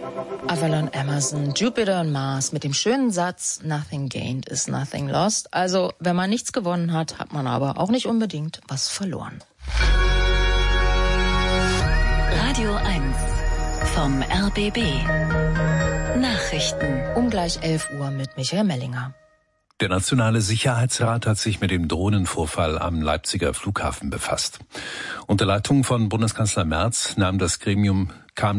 Avalon Emerson, Jupiter und Mars mit dem schönen Satz Nothing gained is nothing lost. Also, wenn man nichts gewonnen hat, hat man aber auch nicht unbedingt was verloren. Radio 1 vom RBB. Nachrichten. Um gleich 11 Uhr mit Michael Mellinger. Der Nationale Sicherheitsrat hat sich mit dem Drohnenvorfall am Leipziger Flughafen befasst. Unter Leitung von Bundeskanzler Merz kam das Gremium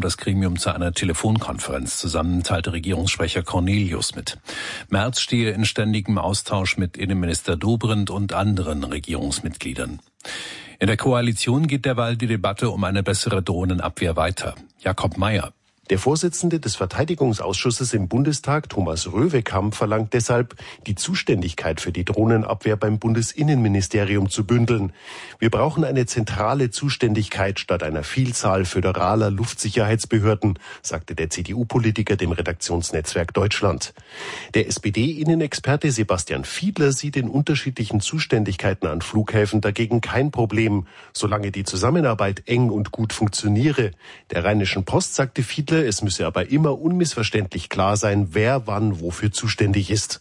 zu einer Telefonkonferenz zusammen, teilte Regierungssprecher Cornelius mit. Merz stehe in ständigem Austausch mit Innenminister Dobrindt und anderen Regierungsmitgliedern. In der Koalition geht derweil die Debatte um eine bessere Drohnenabwehr weiter. Jakob Mayer. Der Vorsitzende des Verteidigungsausschusses im Bundestag, Thomas Röwekamp, verlangt deshalb, die Zuständigkeit für die Drohnenabwehr beim Bundesinnenministerium zu bündeln. Wir brauchen eine zentrale Zuständigkeit statt einer Vielzahl föderaler Luftsicherheitsbehörden, sagte der CDU-Politiker dem Redaktionsnetzwerk Deutschland. Der SPD-Innenexperte Sebastian Fiedler sieht in unterschiedlichen Zuständigkeiten an Flughäfen dagegen kein Problem, solange die Zusammenarbeit eng und gut funktioniere. Der Rheinischen Post sagte Fiedler, es müsse aber immer unmissverständlich klar sein, wer wann wofür zuständig ist.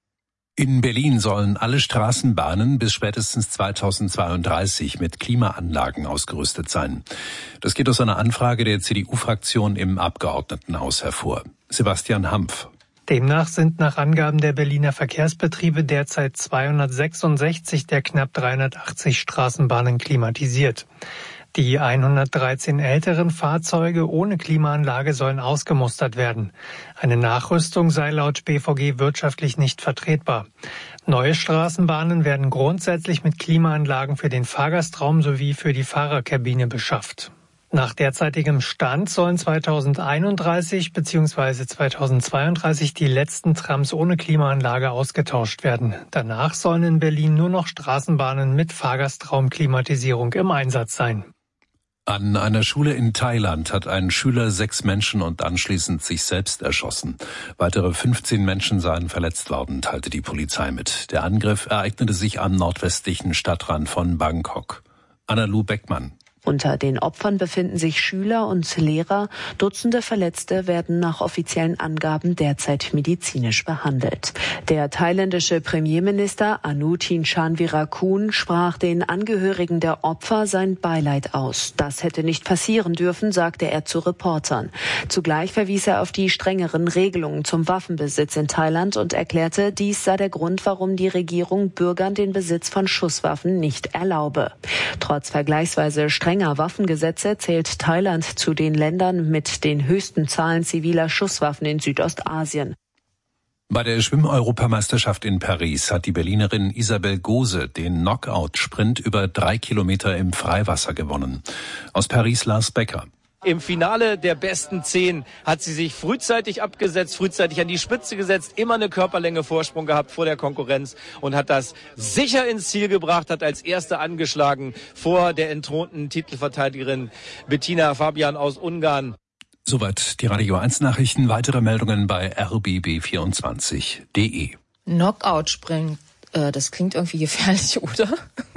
In Berlin sollen alle Straßenbahnen bis spätestens 2032 mit Klimaanlagen ausgerüstet sein. Das geht aus einer Anfrage der CDU-Fraktion im Abgeordnetenhaus hervor. Sebastian Hampf. Demnach sind nach Angaben der Berliner Verkehrsbetriebe derzeit 266 der knapp 380 Straßenbahnen klimatisiert. Die 113 älteren Fahrzeuge ohne Klimaanlage sollen ausgemustert werden. Eine Nachrüstung sei laut BVG wirtschaftlich nicht vertretbar. Neue Straßenbahnen werden grundsätzlich mit Klimaanlagen für den Fahrgastraum sowie für die Fahrerkabine beschafft. Nach derzeitigem Stand sollen 2031 bzw. 2032 die letzten Trams ohne Klimaanlage ausgetauscht werden. Danach sollen in Berlin nur noch Straßenbahnen mit Fahrgastraumklimatisierung im Einsatz sein. An einer Schule in Thailand hat ein Schüler 6 Menschen und anschließend sich selbst erschossen. Weitere 15 Menschen seien verletzt worden, teilte die Polizei mit. Der Angriff ereignete sich am nordwestlichen Stadtrand von Bangkok. Anna-Lu Beckmann. Unter den Opfern befinden sich Schüler und Lehrer. Dutzende Verletzte werden nach offiziellen Angaben derzeit medizinisch behandelt. Der thailändische Premierminister Anutin Chanvirakul sprach den Angehörigen der Opfer sein Beileid aus. Das hätte nicht passieren dürfen, sagte er zu Reportern. Zugleich verwies er auf die strengeren Regelungen zum Waffenbesitz in Thailand und erklärte, dies sei der Grund, warum die Regierung Bürgern den Besitz von Schusswaffen nicht erlaube. Trotz vergleichsweise strenger Waffengesetze zählt Thailand zu den Ländern mit den höchsten Zahlen ziviler Schusswaffen in Südostasien. Bei der Schwimm-Europameisterschaft in Paris hat die Berlinerin Isabel Gose den Knockout-Sprint über 3 Kilometer im Freiwasser gewonnen. Aus Paris Lars Becker. Im Finale der besten 10 hat sie sich frühzeitig abgesetzt, frühzeitig an die Spitze gesetzt, immer eine Körperlänge Vorsprung gehabt vor der Konkurrenz und hat das sicher ins Ziel gebracht, hat als Erste angeschlagen vor der entthronten Titelverteidigerin Bettina Fabian aus Ungarn. Soweit die Radio 1 Nachrichten. Weitere Meldungen bei rbb24.de. Knockout-Sprint, das klingt irgendwie gefährlich, oder?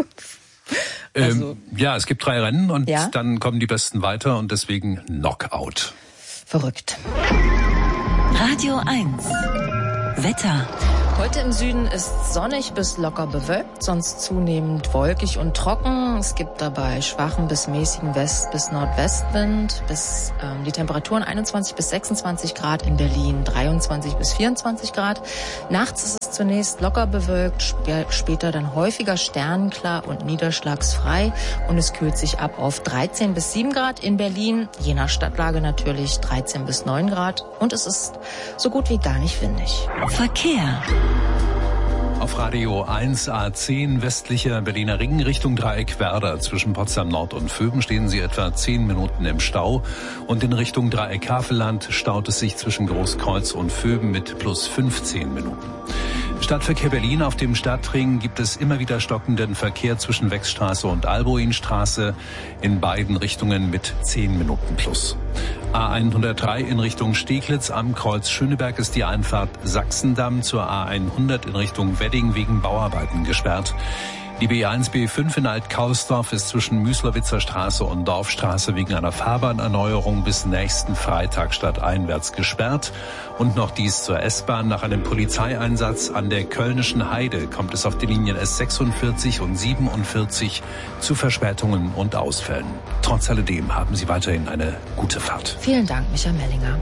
Ja, es gibt 3 Rennen und dann kommen die Besten weiter und deswegen Knockout. Verrückt. Radio 1. Wetter. Heute im Süden ist sonnig bis locker bewölkt, sonst zunehmend wolkig und trocken. Es gibt dabei schwachen bis mäßigen West- bis Nordwestwind. Die Temperaturen 21 bis 26 Grad, in Berlin 23 bis 24 Grad. Nachts ist es zunächst locker bewölkt, später dann häufiger sternenklar und niederschlagsfrei. Und es kühlt sich ab auf 13 bis 7 Grad in Berlin, je nach Stadtlage natürlich 13 bis 9 Grad. Und es ist so gut wie gar nicht windig. Verkehr. Auf Radio 1 A10 westlicher Berliner Ring Richtung Dreieck Werder. Zwischen Potsdam Nord und Vöben stehen Sie etwa 10 Minuten im Stau. Und in Richtung Dreieck Havelland staut es sich zwischen Großkreuz und Vöben mit plus 15 Minuten. Stadtverkehr Berlin. Auf dem Stadtring gibt es immer wieder stockenden Verkehr zwischen Wechstraße und Alboinstraße in beiden Richtungen mit 10 Minuten plus. A103 in Richtung Steglitz am Kreuz Schöneberg ist die Einfahrt Sachsendamm zur A100 in Richtung Wedding wegen Bauarbeiten gesperrt. Die B1 B5 in Alt-Kausdorf ist zwischen Müslowitzer Straße und Dorfstraße wegen einer Fahrbahnerneuerung bis nächsten Freitag stadteinwärts gesperrt. Und noch dies zur S-Bahn. Nach einem Polizeieinsatz an der Kölnischen Heide kommt es auf den Linien S46 und 47 zu Verspätungen und Ausfällen. Trotz alledem haben Sie weiterhin eine gute Fahrt. Vielen Dank, Michael Mellinger.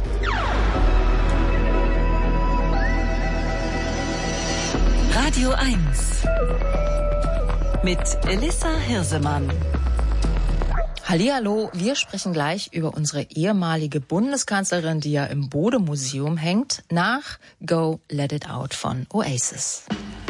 Radio 1 mit Elissa Hirsemann. Hallihallo, wir sprechen gleich über unsere ehemalige Bundeskanzlerin, die ja im Bode-Museum hängt, nach Go Let It Out von Oasis.